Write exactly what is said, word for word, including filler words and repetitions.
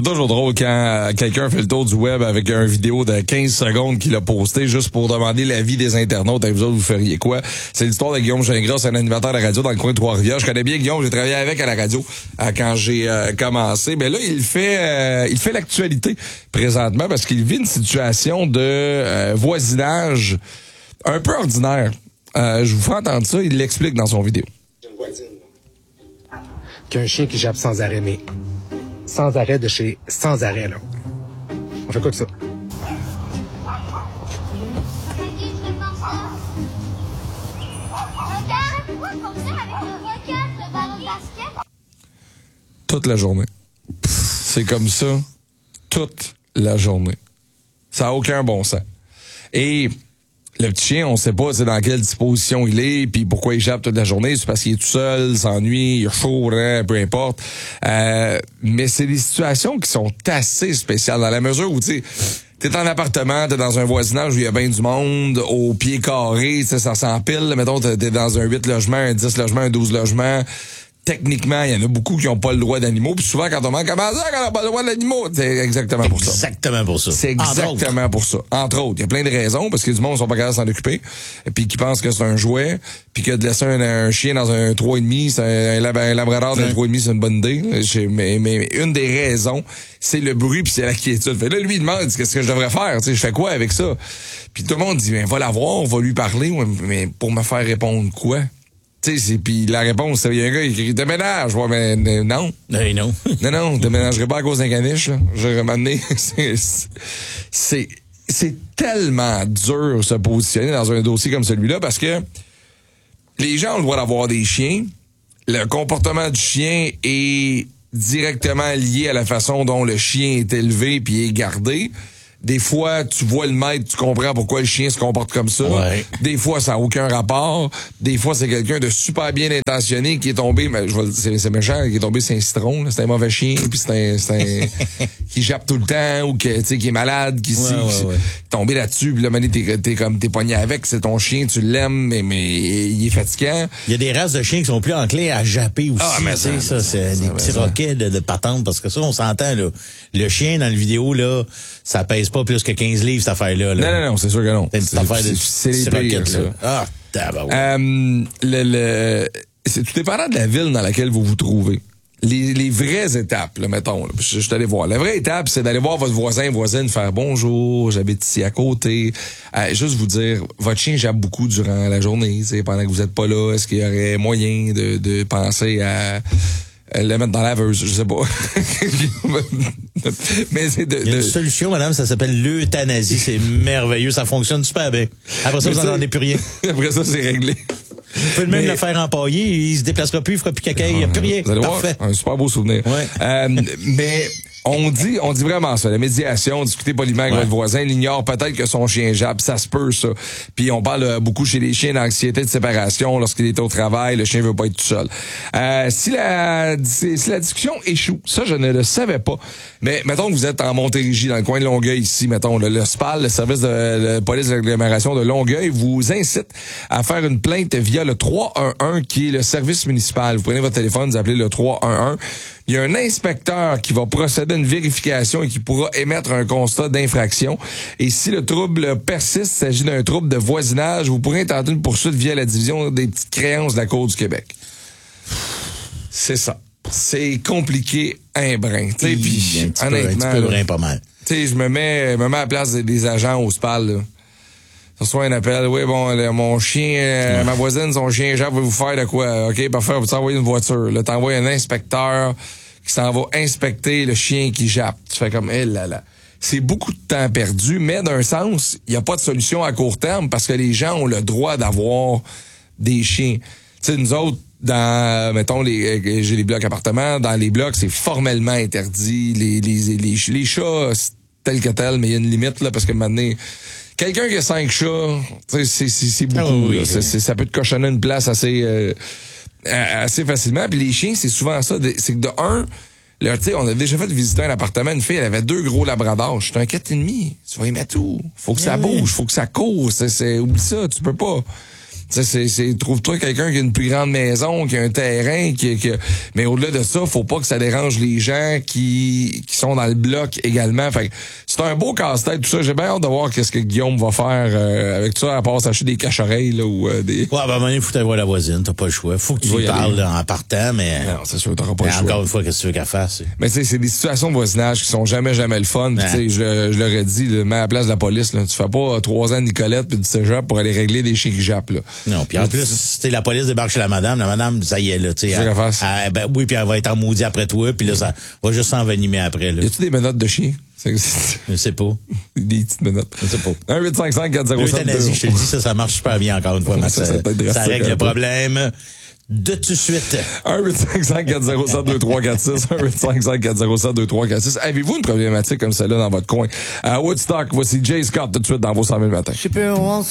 C'est toujours drôle quand quelqu'un fait le tour du web avec une vidéo de quinze secondes qu'il a posté juste pour demander l'avis des internautes. Et vous autres, vous feriez quoi? C'est l'histoire de Guillaume Gingras, un animateur de radio dans le coin de Trois-Rivières. Je connais bien Guillaume, j'ai travaillé avec à la radio euh, quand j'ai euh, commencé. Mais là, il fait euh, il fait l'actualité présentement parce qu'il vit une situation de euh, voisinage un peu ordinaire. Euh, je vous fais entendre ça, il l'explique dans son vidéo. J'ai une voisine qui a un chien qui jappe sans arrêt, mais sans arrêt de chez sans arrêt, là. On fait quoi que ça? Toute la journée. C'est comme ça toute la journée. Ça n'a aucun bon sens. Et le petit chien, on sait pas c'est dans quelle disposition il est, puis pourquoi il jappe toute la journée. C'est parce qu'il est tout seul, s'ennuie, il a chaud, hein, peu importe. Euh, mais c'est des situations qui sont assez spéciales dans la mesure où, tu sais, t'es en appartement, t'es dans un voisinage où il y a bien du monde, au pied carré, ça s'empile. Mettons, t'es dans un huit logements, un dix logements, un douze logements. Techniquement, il y en a beaucoup qui n'ont pas le droit d'animaux. Puis souvent, quand on demande comment ça, qu'on n'a pas le droit d'animaux, c'est exactement pour ça. Exactement pour ça. C'est exactement pour ça. Entre autres, il y a plein de raisons, parce que du monde ne sont pas capables de s'en occuper, et puis qui pensent que c'est un jouet, puis que de laisser un, un chien dans un trois virgule cinq, c'est un, un labrador dans un trois virgule cinq, c'est une bonne idée. Mais, mais une des raisons, c'est le bruit puis c'est la quiétude. Fait là, lui, il demande qu'est-ce que je devrais faire. Tu sais, je fais quoi avec ça? Puis tout le monde dit, ben, va la voir, on va lui parler, mais pour me faire répondre quoi? Tu sais, puis la réponse, c'est il y a un gars qui écrit déménage. Ouais, mais, mais non. Ben non. non, non, déménagerai pas à cause d'un caniche, là. Je vais m'amener. c'est, c'est, c'est tellement dur de se positionner dans un dossier comme celui-là parce que les gens ont le droit d'avoir des chiens. Le comportement du chien est directement lié à la façon dont le chien est élevé puis est gardé. Des fois, tu vois le maître, tu comprends pourquoi le chien se comporte comme ça. Ouais. Des fois, ça n'a aucun rapport. Des fois, c'est quelqu'un de super bien intentionné qui est tombé, mais je vais, c'est, c'est méchant, qui est tombé c'est un citron, là. C'est un mauvais chien, puis c'est un, c'est un qui jappe tout le temps ou que, tu sais, qui est malade, qui, ouais, si, ouais, qui ouais. tombé là-dessus, puis là, mané, t'es, t'es comme t'es pogné avec, c'est ton chien, tu l'aimes, mais mais il est fatigant. Il y a des races de chiens qui sont plus enclins à japper aussi. Ah, mais ça, ça, ça, c'est ça, des ça, petits ça. roquets de, de patente, parce que ça, on s'entend, là. Le chien, dans le vidéo, là, ça pèse pas plus que quinze livres, cette affaire-là, là. Non, non, non, c'est sûr que non. C'est une petite affaire de c'est les petits pires, roquettes, ça. là. Ah, tabarouette. Euh, le, le, c'est tout dépendant de la ville dans laquelle vous vous trouvez. Les, les vraies étapes, là, mettons, là, je, je suis allé voir. La vraie étape, c'est d'aller voir votre voisin, voisine, faire bonjour, j'habite ici à côté. Euh, juste vous dire, votre chien jappe beaucoup durant la journée, tu sais, pendant que vous êtes pas là. Est-ce qu'il y aurait moyen de, de penser à le mettre dans la laveuse, je sais pas. Mais c'est de, Il y a une de... solution, madame, ça s'appelle l'euthanasie. C'est merveilleux, ça fonctionne super bien. Après ça, vous n'en avez plus rien. Après ça, c'est réglé. Vous pouvez même Mais... le faire empailler, il se déplacera plus, il fera plus caca, il n'y a plus rien. Vous allez Parfait. voir, un super beau souvenir. Ouais. Euh, mais on dit, on dit vraiment ça, la médiation, discuter poliment avec ouais. votre voisin, il ignore peut-être que son chien jappe, ça se peut, ça. Puis on parle euh, beaucoup chez les chiens d'anxiété de séparation lorsqu'il est au travail, le chien veut pas être tout seul. Euh, si la si la discussion échoue, ça je ne le savais pas. Mais mettons que vous êtes en Montérégie, dans le coin de Longueuil ici, mettons, le, le S P A L, le service de la police de l'agglomération de Longueuil, vous incite à faire une plainte via le trois un un qui est le service municipal. Vous prenez votre téléphone, vous appelez le trois un un. Il y a un inspecteur qui va procéder à une vérification et qui pourra émettre un constat d'infraction. Et si le trouble persiste, il s'agit d'un trouble de voisinage, vous pourrez tenter une poursuite via la division des petites créances de la Cour du Québec. C'est ça. C'est compliqué, un brin. Tu sais, puis honnêtement, un petit peu brin pas mal. Tu sais, je me mets, me mets à la place des, des agents au S P A L, là. Ça soit un appel, oui, bon, le, mon chien, euh, ouais. ma voisine, son chien Jacques va vous faire de quoi? OK, parfait, vous t'envoyer une voiture. Là, t'envoies un inspecteur qui s'en va inspecter le chien qui jappe. Tu fais comme, eh là là. C'est beaucoup de temps perdu, mais d'un sens, il n'y a pas de solution à court terme parce que les gens ont le droit d'avoir des chiens. Tu sais, nous autres, dans, mettons, les, j'ai les blocs appartements, dans les blocs, c'est formellement interdit. Les, les, les, les chats, tel que tel, mais il y a une limite, là, parce que maintenant, quelqu'un qui a cinq chats, c'est, c'est, c'est beaucoup. Oh oui, c'est, c'est, ça peut te cochonner une place assez, euh, assez facilement. Puis les chiens, c'est souvent ça. C'est que de un, là, tu sais, on a déjà fait visiter un appartement, une fille, elle avait deux gros labradors. J'étais un quatre et demi. Tu vas y mettre où? Faut que ça bouge, faut que ça court. C'est, c'est, oublie ça, tu peux pas. sais, c'est, c'est, trouve-toi quelqu'un qui a une plus grande maison, qui a un terrain, qui, qui mais au-delà de ça, faut pas que ça dérange les gens qui, qui sont dans le bloc également. Fait que c'est un beau casse-tête, tout ça. J'ai bien hâte de voir qu'est-ce que Guillaume va faire euh, avec ça, à part s'acheter des cache-oreilles, là, ou euh, des... Ouais, ben, à un moment donné, faut aller voir la voisine, t'as pas le choix. Faut que tu lui parles, là, en partant, mais... Non, c'est sûr, t'auras pas mais le choix. encore une fois, qu'est-ce que tu veux qu'elle fasse? Mais tu sais, c'est des situations de voisinage qui sont jamais, jamais le fun. Tu sais, je, je leur ai dit, là, mets à la place de la police, là, tu fais pas trois ans de Nicolette puis du cégep pour aller régler des chiens qui jappent, là. Non, puis en plus, tu sais, la police débarque chez la madame, la madame, ça y est, là, tu sais. Elle, elle, ben, oui, puis elle va être en maudit après toi, puis là, ça va juste s'envenimer après, là. Y a-tu des menottes de chien? Je sais pas. Des petites menottes. Je sais pas. un huit cinq cinq quatre zéro sept. L'euthanasie, je te le dis, ça, ça marche super bien encore une fois, mais ça, ça, ça, ça règle le problème de tout de suite. un huit cinq cinq quatre zéro sept deux trois quatre six. un huit cinq cinq quatre zéro sept deux trois quatre six. Avez-vous une problématique comme celle-là dans votre coin? À Woodstock, voici Jay Scott tout de suite dans vos cent mille matins.